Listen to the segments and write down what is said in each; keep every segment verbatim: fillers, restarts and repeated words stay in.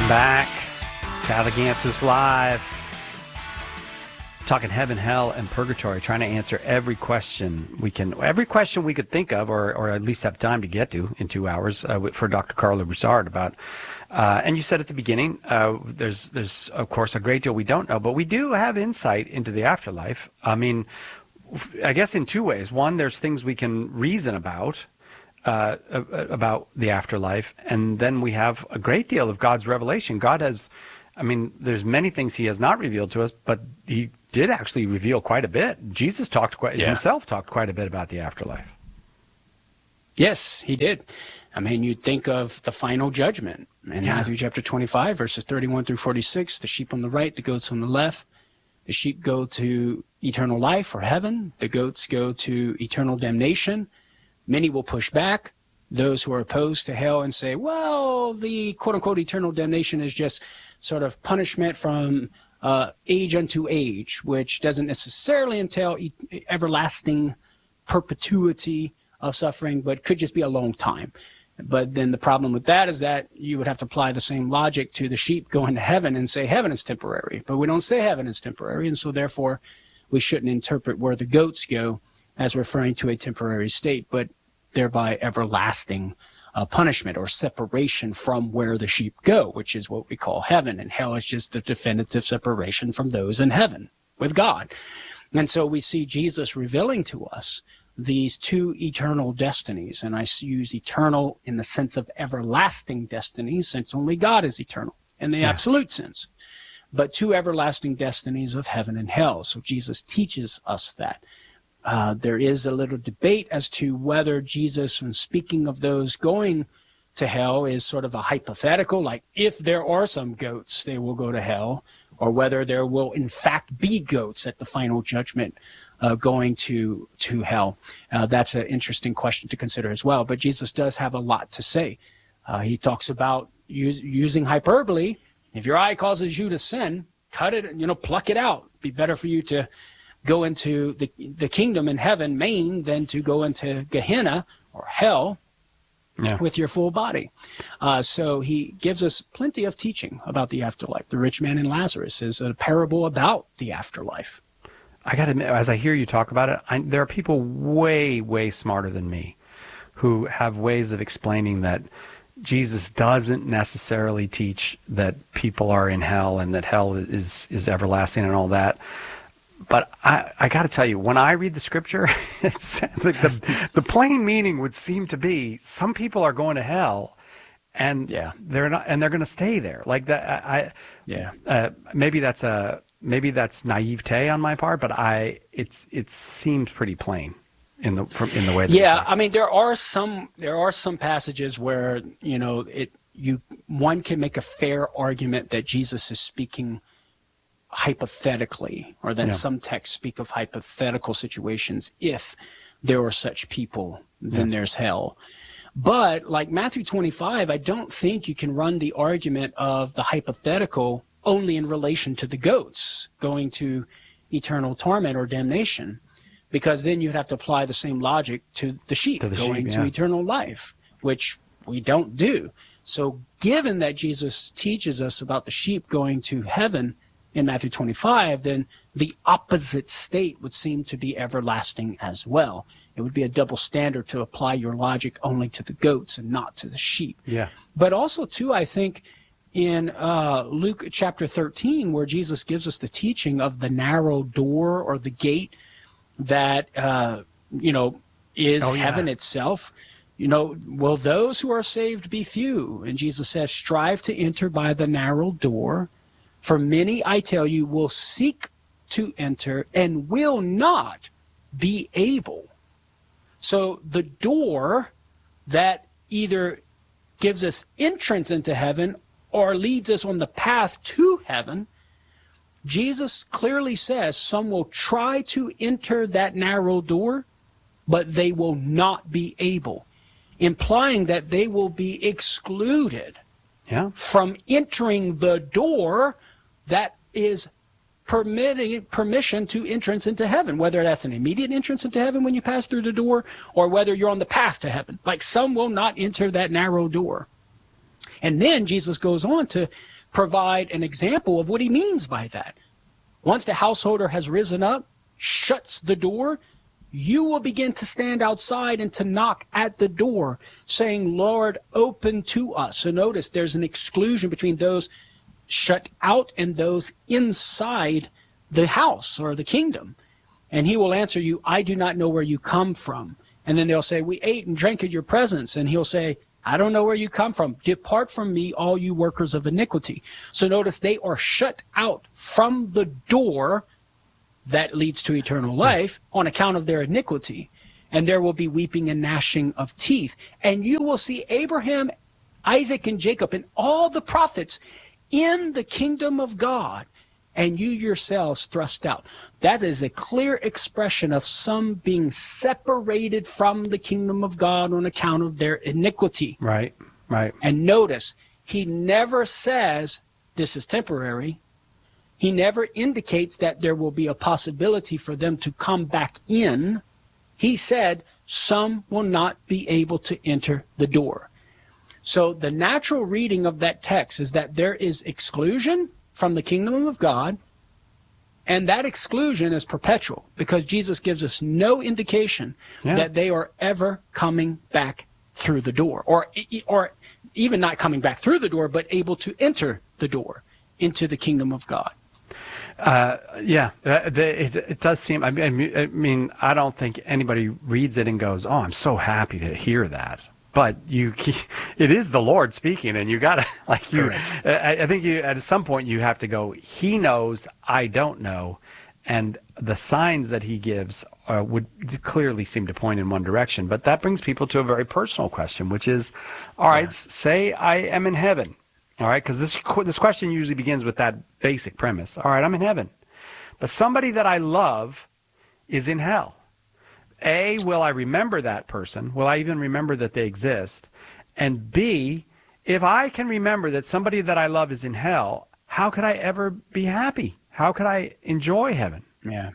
back. Catholic Answers Live. Talking heaven, hell, and purgatory, trying to answer every question we can, every question we could think of, or, or at least have time to get to in two hours uh, for Doctor Carla Broussard about. Uh, and you said at the beginning, uh, there's, there's of course a great deal we don't know, but we do have insight into the afterlife. I mean, I guess in two ways. One, there's things we can reason about. Uh, about the afterlife, and then we have a great deal of God's revelation. God has, I mean, there's many things he has not revealed to us, but he did actually reveal quite a bit. Jesus talked quite, yeah. himself talked quite a bit about the afterlife. Yes, he did. I mean, you think of the final judgment in yeah. Matthew chapter twenty-five, verses thirty-one through forty-six, the sheep on the right, the goats on the left. The sheep go to eternal life or heaven. The goats go to eternal damnation. Many will push back, those who are opposed to hell, and say, well, the quote-unquote eternal damnation is just sort of punishment from uh, age unto age, which doesn't necessarily entail e- everlasting perpetuity of suffering, but could just be a long time. But then the problem with that is that you would have to apply the same logic to the sheep going to heaven and say heaven is temporary. But we don't say heaven is temporary, and so therefore we shouldn't interpret where the goats go as referring to a temporary state, but thereby everlasting uh, punishment or separation from where the sheep go, which is what we call heaven. And hell is just the definitive separation from those in heaven with God. And so we see Jesus revealing to us these two eternal destinies. And I use eternal in the sense of everlasting destinies, since only God is eternal in the yeah. absolute sense. But two everlasting destinies of heaven and hell. So Jesus teaches us that. Uh, there is a little debate as to whether Jesus, when speaking of those going to hell, is sort of a hypothetical, like if there are some goats, they will go to hell, or whether there will in fact be goats at the final judgment uh, going to to hell. Uh, that's an interesting question to consider as well. But Jesus does have a lot to say. Uh, he talks about use, using hyperbole. If your eye causes you to sin, cut it, you know, pluck it out. It'd be better for you to go into the the kingdom in heaven, Maine, than to go into Gehenna or hell yeah. with your full body. Uh, so he gives us plenty of teaching about the afterlife. The rich man and Lazarus is a parable about the afterlife. I got to admit, as I hear you talk about it, I, there are people way, way smarter than me who have ways of explaining that Jesus doesn't necessarily teach that people are in hell and that hell is, is everlasting and all that. But I, I got to tell you, when I read the scripture, it's the, the the plain meaning would seem to be some people are going to hell, and yeah. they're not, and they're going to stay there. Like that, I yeah. Uh, maybe that's a maybe that's naivete on my part, but I it's it seems pretty plain in the from in the way. That yeah, I mean there are some there are some passages where you know it you one can make a fair argument that Jesus is speaking hypothetically, or that yeah. some texts speak of hypothetical situations. If there are such people, then yeah. there's hell. But like Matthew twenty-five, I don't think you can run the argument of the hypothetical only in relation to the goats going to eternal torment or damnation, because then you'd have to apply the same logic to the sheep to the going sheep, yeah. to eternal life, which we don't do. So given that Jesus teaches us about the sheep going to heaven in Matthew twenty-five, then the opposite state would seem to be everlasting as well. It would be a double standard to apply your logic only to the goats and not to the sheep. Yeah. But also, too, I think in uh, Luke chapter thirteen, where Jesus gives us the teaching of the narrow door or the gate that, uh, you know, is oh, yeah. heaven itself, you know, will those who are saved be few? And Jesus says, strive to enter by the narrow door. For many, I tell you, will seek to enter and will not be able. So the door that either gives us entrance into heaven or leads us on the path to heaven, Jesus clearly says some will try to enter that narrow door, but they will not be able, implying that they will be excluded yeah. from entering the door that is permitting permission to entrance into heaven, whether that's an immediate entrance into heaven when you pass through the door, or whether you're on the path to heaven. Like some will not enter that narrow door. And then Jesus goes on to provide an example of what he means by that. Once the householder has risen up, shuts the door, you will begin to stand outside and to knock at the door, saying, Lord, open to us. So notice there's an exclusion between those shut out and those inside the house or the kingdom. And he will answer you, I do not know where you come from. And then they'll say, we ate and drank at your presence. And he'll say, I don't know where you come from. Depart from me, all you workers of iniquity. So notice they are shut out from the door that leads to eternal life on account of their iniquity. And there will be weeping and gnashing of teeth. And you will see Abraham, Isaac, and Jacob, and all the prophets in the kingdom of God, and you yourselves thrust out. That is a clear expression of some being separated from the kingdom of God on account of their iniquity. Right, right. And notice, he never says this is temporary. He never indicates that there will be a possibility for them to come back in. He said some will not be able to enter the door. So the natural reading of that text is that there is exclusion from the kingdom of God, and that exclusion is perpetual because Jesus gives us no indication yeah. that they are ever coming back through the door, or or even not coming back through the door, but able to enter the door into the kingdom of God. Uh, yeah, uh, the, it, it does seem, I mean, I mean, I don't think anybody reads it and goes, oh, I'm so happy to hear that. But you, it is the Lord speaking, and you gotta, like you, I, I think you, at some point you have to go, he knows, I don't know. And the signs that he gives uh, would clearly seem to point in one direction. But that brings people to a very personal question, which is, all right, yeah. say I am in heaven. All right, because this this question usually begins with that basic premise. All right, I'm in heaven, but somebody that I love is in hell. A, will I remember that person? Will I even remember that they exist? And B, if I can remember that somebody that I love is in hell, how could I ever be happy? How could I enjoy heaven? Yeah.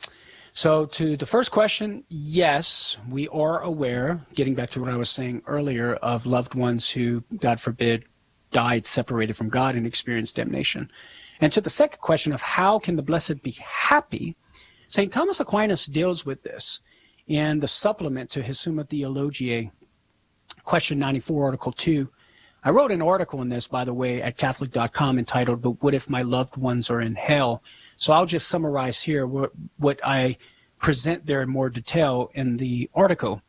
So to the first question, yes, we are aware, getting back to what I was saying earlier, of loved ones who, God forbid, died separated from God and experienced damnation. And to the second question of how can the blessed be happy, Saint Thomas Aquinas deals with this in the supplement to his Summa Theologiae, question ninety-four, article two. I wrote an article on this, by the way, at Catholic dot com entitled, But What If My Loved Ones Are in Hell? So I'll just summarize here what, what I present there in more detail in the article.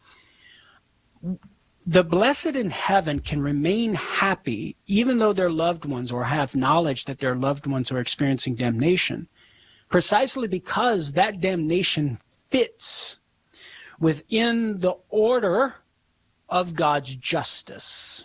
The blessed in heaven can remain happy even though their loved ones or have knowledge that their loved ones are experiencing damnation, precisely because that damnation fits within the order of God's justice.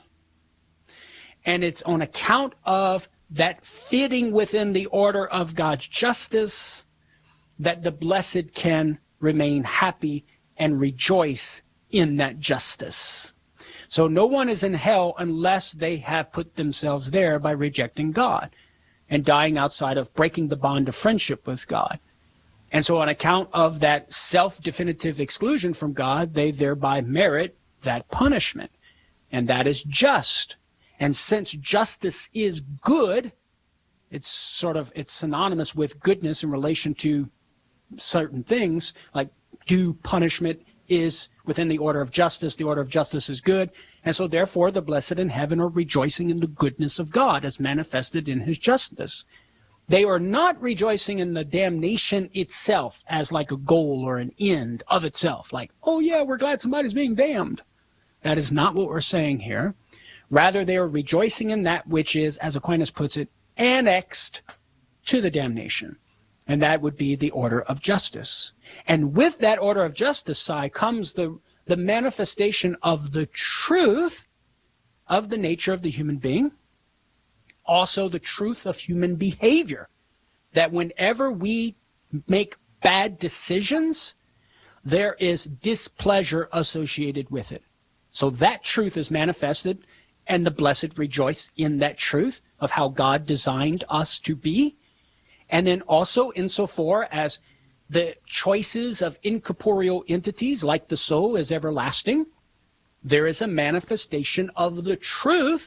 And it's on account of that fitting within the order of God's justice that the blessed can remain happy and rejoice in that justice. So no one is in hell unless they have put themselves there by rejecting God and dying outside of breaking the bond of friendship with God. And so on account of that self-definitive exclusion from God, they thereby merit that punishment. And that is just. And since justice is good, it's sort of, it's synonymous with goodness in relation to certain things, like due punishment is within the order of justice. The order of justice is good. And so therefore the blessed in heaven are rejoicing in the goodness of God as manifested in his justice. They are not rejoicing in the damnation itself as like a goal or an end of itself. Like, oh yeah, we're glad somebody's being damned. That is not what we're saying here. Rather, they are rejoicing in that which is, as Aquinas puts it, annexed to the damnation. And that would be the order of justice. And with that order of justice, Sai, comes the, the manifestation of the truth of the nature of the human being. Also the truth of human behavior. That whenever we make bad decisions, there is displeasure associated with it. So that truth is manifested, and the blessed rejoice in that truth of how God designed us to be. And then also insofar as the choices of incorporeal entities like the soul is everlasting, there is a manifestation of the truth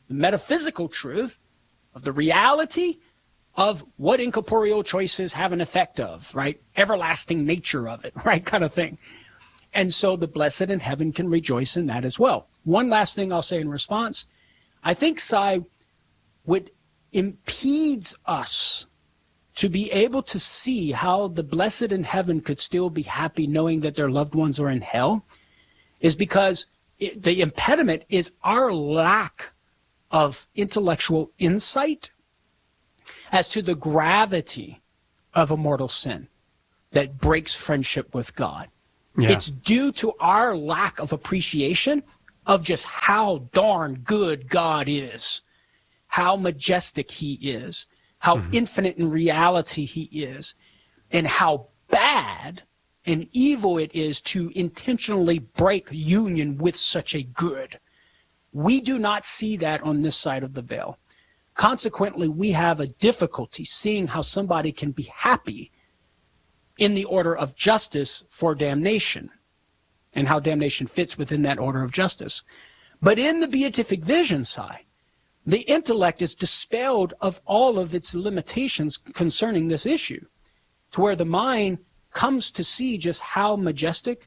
the metaphysical truth of the reality of what incorporeal choices have an effect of, right? Everlasting nature of it, right? Kind of thing. And so the blessed in heaven can rejoice in that as well. One last thing I'll say in response. I think, Si, what impedes us to be able to see how the blessed in heaven could still be happy knowing that their loved ones are in hell is because it, the impediment is our lack of intellectual insight as to the gravity of a mortal sin that breaks friendship with God. Yeah. It's due to our lack of appreciation of just how darn good God is, how majestic he is, how mm-hmm. infinite in reality he is, and how bad and evil it is to intentionally break union with such a good. We do not see that on this side of the veil. Consequently, we have a difficulty seeing how somebody can be happy in the order of justice for damnation and how damnation fits within that order of justice. But in the beatific vision side, the intellect is dispelled of all of its limitations concerning this issue, to where the mind comes to see just how majestic,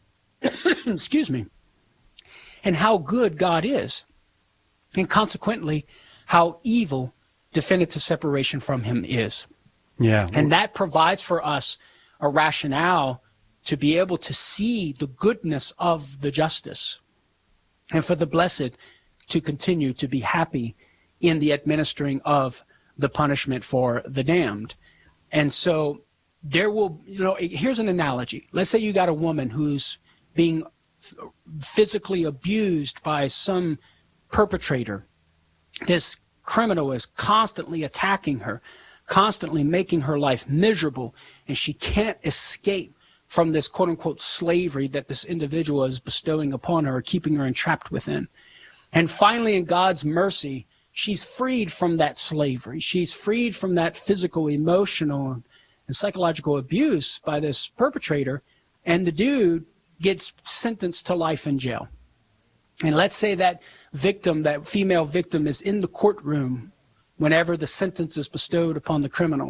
excuse me, and how good God is, and consequently, how evil definitive separation from him is. Yeah. And that provides for us a rationale to be able to see the goodness of the justice, and for the blessed to continue to be happy in the administering of the punishment for the damned. And so there will, you know, here's an analogy. Let's say you got a woman who's being physically abused by some perpetrator. This criminal is constantly attacking her, constantly making her life miserable, and she can't escape from this quote-unquote slavery that this individual is bestowing upon her or keeping her entrapped within. And finally, in God's mercy, she's freed from that slavery. She's freed from that physical, emotional, and psychological abuse by this perpetrator, and the dude gets sentenced to life in jail. And let's say that victim, that female victim, is in the courtroom whenever the sentence is bestowed upon the criminal.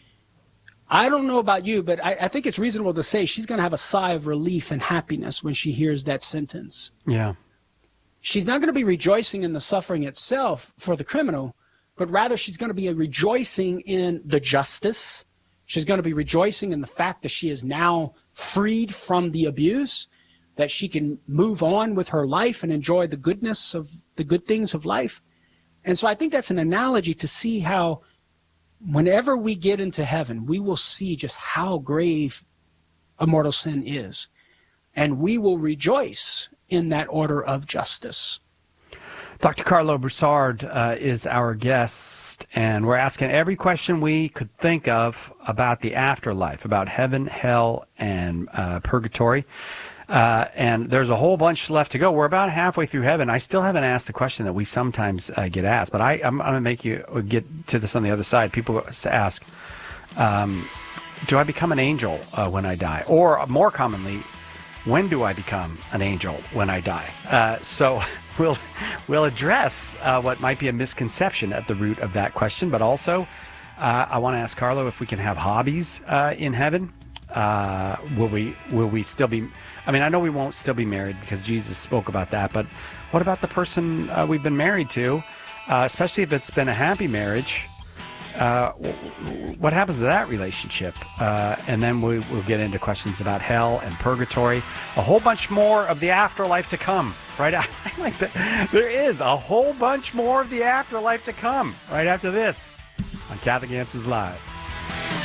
I don't know about you, but I, I think it's reasonable to say she's going to have a sigh of relief and happiness when she hears that sentence. Yeah. She's not going to be rejoicing in the suffering itself for the criminal, but rather she's going to be rejoicing in the justice. She's going to be rejoicing in the fact that she is now freed from the abuse, that she can move on with her life and enjoy the goodness of the good things of life. And so I think that's an analogy to see how whenever we get into heaven, we will see just how grave a mortal sin is. And we will rejoice in that order of justice. Doctor Carlo Broussard uh, is our guest, and we're asking every question we could think of about the afterlife, about heaven, hell, and uh, purgatory. Uh, and there's a whole bunch left to go. We're about halfway through heaven. I still haven't asked the question that we sometimes uh, get asked, but I, I'm, I'm going to make you get to this on the other side. People ask, um, do I become an angel uh, when I die? Or more commonly, when do I become an angel when I die? Uh, so we'll we'll address uh, what might be a misconception at the root of that question, but also uh, I want to ask Carlo if we can have hobbies uh, in heaven. Uh, will we will we still be? I mean, I know we won't still be married because Jesus spoke about that, but what about the person uh, we've been married to, uh, especially if it's been a happy marriage? Uh, what happens to that relationship? Uh, and then we, we'll get into questions about hell and purgatory. A whole bunch more of the afterlife to come, right? I like that. There is a whole bunch more of the afterlife to come right after this on Catholic Answers Live.